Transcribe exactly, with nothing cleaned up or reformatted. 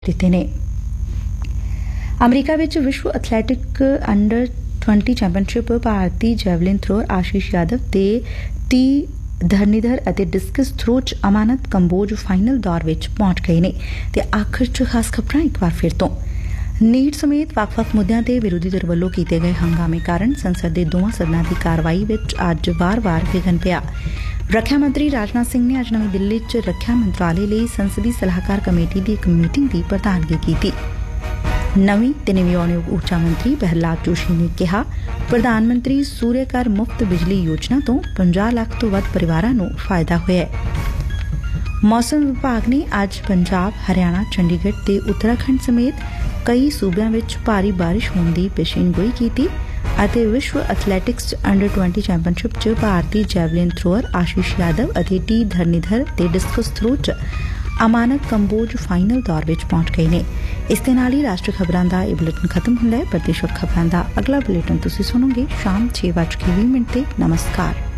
ਦਿੱਤੇ ਨੇ। ਅਮਰੀਕਾ ਵਿੱਚ ਵਿਸ਼ਵ ਐਥਲੈਟਿਕ ਅੰਡਰ ਟਵੰਟੀ ਚੈਂਪੀਅਨਸ਼ਿਪ ਭਾਰਤੀ ਜੈਵਲਿਨ ਥਰੋਅਰ ਆਸ਼ੀਸ਼ ਯਾਦਵ ਤੇ ਟੀ ਧਰਨੀਧਰ ਅਤੇ ਡਿਸਕਸ ਥਰੋ ਚ ਅਮਾਨਤ ਕੰਬੋਜ ਫਾਈਨਲ ਦੌਰ ਵਿੱਚ ਪਹੁੰਚ ਗਏ ਨੇ। ਤੇ ਆਖਰ ਚ ਖਾਸ ਖਬਰਾਂ ਇੱਕ ਵਾਰ ਫਿਰ ਤੋਂ। ਨੀਟ ਸਮੇਤ ਵੱਖ-ਵੱਖ ਮੁੱਦਿਆਂ ਤੇ ਵਿਰੋਧੀ ਧਿਰ ਵੱਲੋਂ ਕੀਤੇ ਗਏ ਹੰਗਾਮੇ ਕਾਰਨ ਸੰਸਦ ਦੇ ਦੋਵਾਂ ਸਦਨਾਂ ਦੀ ਕਾਰਵਾਈ ਵਿੱਚ ਅੱਜ ਵਾਰ-ਵਾਰ ਵਿਘਨ ਪਿਆ। ਰੱਖਿਆ ਮੰਤਰੀ ਰਾਜਨਾਥ ਸਿੰਘ ਨੇ ਅੱਜ ਨਵੀਂ ਦਿੱਲੀ ਚ ਰੱਖਿਆ ਮੰਤਰਾਲੇ ਲਈ ਸੰਸਦੀ ਸਲਾਹਕਾਰ ਕਮੇਟੀ ਦੀ ਇੱਕ ਮੀਟਿੰਗ ਦੀ ਪ੍ਰਧਾਨਗੀ ਕੀਤੀ। ਨਵੀਂ ਤੇ ਨਵਿਆਉਣਯੋਗ ਊਰਜਾ ਮੰਤਰੀ ਪ੍ਰਹਿਲਾਦ ਜੋਸ਼ੀ ਨੇ ਕਿਹਾ, ਪ੍ਰਧਾਨ ਮੰਤਰੀ ਸੂਰਿਆ ਘਰ ਮੁਫ਼ਤ ਬਿਜਲੀ ਯੋਜਨਾ ਤੋਂ ਪੰਜਾਹ ਲੱਖ ਤੋਂ ਵੱਧ ਪਰਿਵਾਰਾਂ ਨੂੰ ਫਾਇਦਾ ਹੋਇਐ। ਮੌਸਮ ਵਿਭਾਗ ਨੇ ਅੱਜ ਪੰਜਾਬ, ਹਰਿਆਣਾ, ਚੰਡੀਗੜ੍ਹ ਤੇ ਉੱਤਰਾਖੰਡ ਸਮੇਤ ਕਈ ਸੂਬਿਆਂ ਵਿੱਚ ਭਾਰੀ ਬਾਰਿਸ਼ ਹੋਣ ਦੀ ਪੇਸ਼ੀਨਗੋਈ ਕੀਤੀ ਅਤੇ ਵਿਸ਼ਵ ਐਥਲੈਟਿਕਸ ਅੰਡਰ ਟਵੰਟੀ ਚੈਂਪੀਅਨਸ਼ਿਪ ਚ ਭਾਰਤੀ ਜੈਵਲਿਨ ਥਰੋਅਰ ਆਸ਼ੀਸ਼ ਯਾਦਵ ਅਤੇ ਟੀ ਧਰਨੀਧਰ ਤੇ ਡਿਸਕਸ ਥਰੋ ਚ ਅਮਾਨਤ ਕੰਬੋਜ ਫਾਈਨਲ ਦੌਰ ਵਿੱਚ ਪਹੁੰਚ ਗਏ ਨੇ। ਇਸ ਦੇ ਨਾਲ ਹੀ ਰਾਸ਼ਟਰੀ ਖਬਰਾਂ ਦਾ ਇਹ ਬੁਲੇਟਿਨ ਖਤਮ ਹੁੰਦਾ ਹੈ। ਪ੍ਰਦੇਸ਼ ਖਬਰਾਂ ਦਾ ਅਗਲਾ ਬੁਲੇਟਿਨ ਤੁਸੀਂ ਸੁਣੋਗੇ ਸ਼ਾਮ ਛੇ ਵੱਜ ਕੇ ਵੀਹ ਮਿੰਟ ਤੇ। ਨਮਸਕਾਰ।